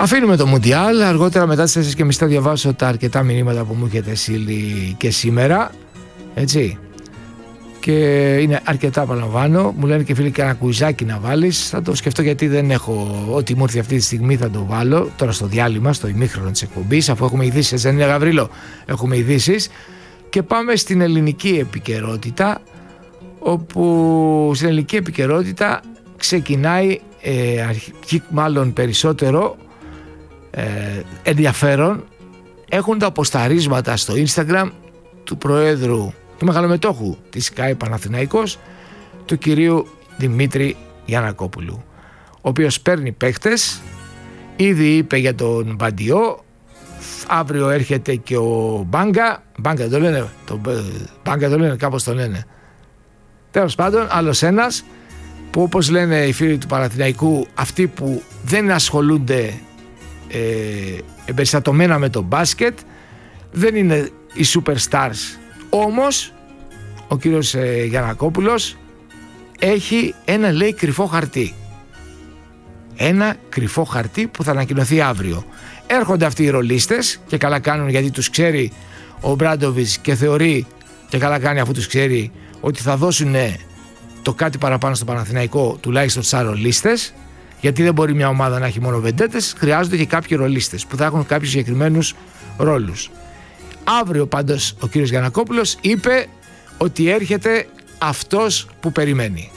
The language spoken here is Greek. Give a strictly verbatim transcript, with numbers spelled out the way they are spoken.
Αφήνουμε το Μουντιάλ. Αργότερα μετά τις τέσσερις και μισή θα διαβάσω τα αρκετά μηνύματα που μου έχετε στείλει και σήμερα. Έτσι. Και είναι αρκετά, παραλαμβάνω. Μου λένε και φίλοι και ένα κουιζάκι να βάλεις. Θα το σκεφτώ γιατί δεν έχω. Ό,τι μου έρθει αυτή τη στιγμή θα το βάλω. Τώρα στο διάλειμμα, στο ημίχρονο της εκπομπής, αφού έχουμε ειδήσεις. Δεν είναι, Γαβρίλο? Έχουμε ειδήσεις. Και πάμε στην ελληνική επικαιρότητα. Όπου στην ελληνική επικαιρότητα ξεκινάει ε, αρχική, μάλλον περισσότερο ε, ενδιαφέρον. Έχουν τα αποσταρίσματα στο Instagram του Προέδρου, του μεγαλομετόχου της ΚΑΕ Παναθηναϊκός, του κυρίου Δημήτρη Γιαννακόπουλου, ο οποίος παίρνει παίχτες. Ήδη είπε για τον Μπαντιό, αύριο έρχεται και ο Μπάγκα. Μπάγκα το λένε, το, Μπάγκα το λένε, κάπως το λένε. Τέλος πάντων, άλλος ένας που, όπως λένε οι φίλοι του Παναθηναϊκού, αυτοί που δεν ασχολούνται ε, εμπεριστατωμένα με το μπάσκετ, δεν είναι οι superstars. Όμως ο κύριος ε, Γιαννακόπουλος έχει ένα, λέει, κρυφό χαρτί. Ένα κρυφό χαρτί που θα ανακοινωθεί αύριο. Έρχονται αυτοί οι ρολίστες και καλά κάνουν, γιατί τους ξέρει ο Μπράντοβιτς και θεωρεί, και καλά κάνει αφού τους ξέρει, ότι θα δώσουν το κάτι παραπάνω στο Παναθηναϊκό, τουλάχιστον σαν ρολίστες, γιατί δεν μπορεί μια ομάδα να έχει μόνο βεντέτες, χρειάζονται και κάποιοι ρολίστες που θα έχουν κάποιους συγκεκριμένους ρόλους. Αύριο πάντως ο κύριος Γιαννακόπουλος είπε ότι έρχεται αυτός που περιμένει.